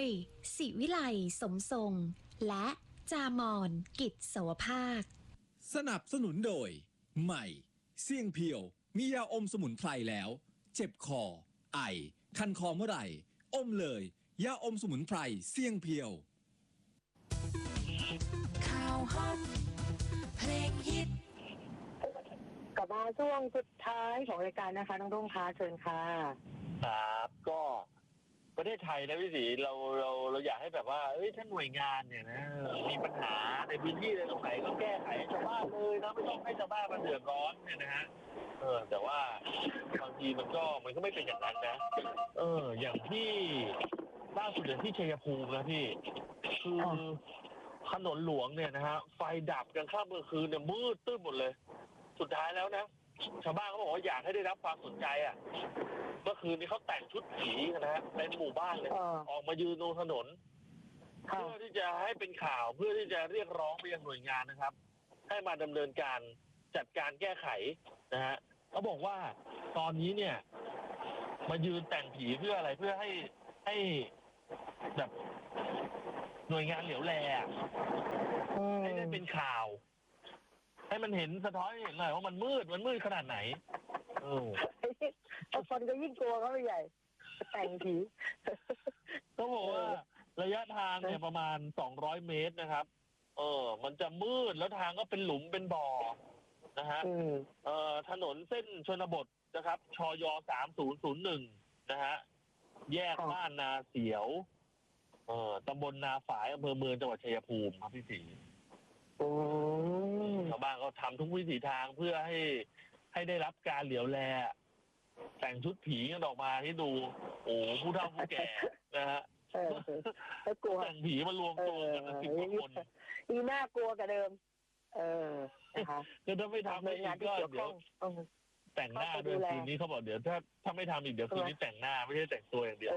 ศิวิไลสมทรงและจามอนกิจโสภาคสนับสนุนโดยใหม่เสี่ยงเพียวมียาอมสมุนไพรแล้วเจ็บคอไอคันคอเมื่อไหร่อมเลยยาอมสมุนไพรเสี่ยงเพียวข่าวฮอตเพลงฮิตกลับมาช่วงสุดท้ายของรายการนะคะน้องรุ่งค้าเชิญค่ะครับก็ประเทศไทยนะพี่ศรีเราอยากให้แบบว่าถ้าหน่วยงานเนี่ยนะมีปัญหาในพื้นที่อะไรตรงไหนก็แก้ไขให้ชาวบ้านเลยนะไม่ต้องให้ชาวบ้านมาเดือดร้อนเนี่ยนะฮะแต่ว่าบางทีมันก็ไม่เป็นอย่างนั้นนะอย่างที่ล่าสุดอย่างที่ชัยภูมินะพี่คือถนนหลวงเนี่ยนะฮะไฟดับกลางค่ำกลางคืนเนี่ยมืดตึ้มหมดเลยสุดท้ายแล้วนะชาวบ้านเขาบอกว่าอยากให้ได้รับความสนใจอ่ะเมื่อคืนนี้เขาแต่งชุดผีนะฮะเป็นหมู่บ้านเลยออกมายืนตรงถนนเพื่อที่จะให้เป็นข่าวเพื่อที่จะเรียกร้องไปยังหน่วยงานนะครับให้มาดำเนินการจัดการแก้ไขนะฮะเขาบอกว่าตอนนี้เนี่ยมายืนแต่งผีเพื่ออะไรเพื่อให้แบบหน่วยงานเหลียวแลให้ได้เป็นข่าวให้มันเห็นสะท้อนให้เห็นหน่อยว่ามันมืดขนาดไหนคนก็ยิ่งกลัวเขาไปใหญ่แต่งผีก็บอกว่าระยะทางเนี่ยประมาณ200 เมตรนะครับมันจะมืดแล้วทางก็เป็นหลุมเป็นบ่อนะฮะถนนเส้นชนบทนะครับชย3001นะฮะแยกบ้านนาเสียวตำบลนาฝายอำเภอเมืองจังหวัดชัยภูมิครับพี่ศรีชาวบ้านเขาทำทุกวิถีทางเพื่อให้ได้รับการเหลียวแลแต่งชุดผีกันออกมาให้ดูผู้เฒ่าผู้แก่นะฮะกลัวแต่งผีมารวมตัวกัน10 กว่าคนอีน่ากลัวกับเดิมนะคะคือถ้าไม่ทำอีกก็เดี๋ยวแต่งหน้าด้วยคืนนี้เขาบอกเดี๋ยวถ้าไม่ทำอีกเดี๋ยวคืนนี้แต่งหน้าไม่ใช่แต่งตัวอย่างเดียว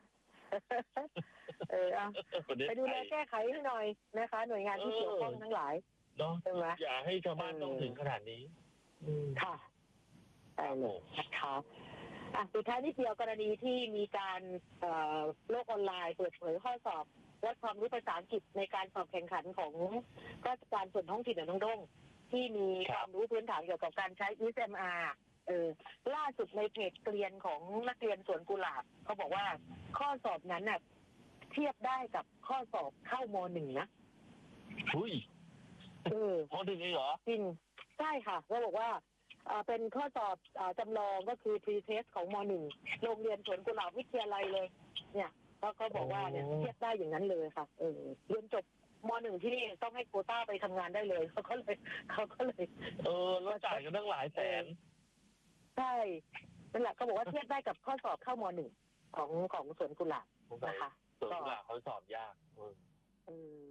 ไปดูแลแก้ไขให้หน่อยนะคะหน่วยงานที่เกี่ยวข้องทั้งหลายเนาะอย่าให้ชาวบ้านต้องถึงขนาดนี้ค่ะใช่เลยนะคะสุดท้ายนิดเดียวกรณีที่มีการโลกออนไลน์เปิดเผยข้อสอบวัดความรู้ภาษาอังกฤษในการสอบแข่งขันของราชการส่วนท้องถิ่นน้องด้งที่มีความรู้พื้นฐานเกี่ยวกับการใช้ ESMR ล่าสุดในเพจเรียนของนักเรียนสวนกุหลาบเขาบอกว่าข้อสอบนั้นน่ะเทียบได้กับข้อสอบเข้าม.1 นะอุ้ยม.1นี่เหรอจริงใช่ค่ะเขาบอกว่าเป็นข้อสอบจำลองก็คือ pre-test ของม.1 โรงเรียนสวนกุหลาบวิทยาลัยเลยเนี่ยเขาบอกว่าเนี่ยเทียบได้อย่างนั้นเลยค่ะเรียนจบม.1 ที่นี่ต้องให้โควต้าไปทำงานได้เลยเขาก็เลยแล้วจ่ายกันตั้งหลายแสนใช่นั่นแหละเขาบอกว่าเทียบได้กับข้อสอบเข้าม.1 ของสวนกุหลาบนะคะสวนกุหลาบเขาสอบยาก